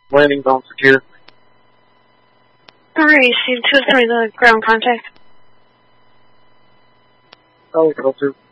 Landing zone secure. Received 2-3, the ground contact. Oh, go to.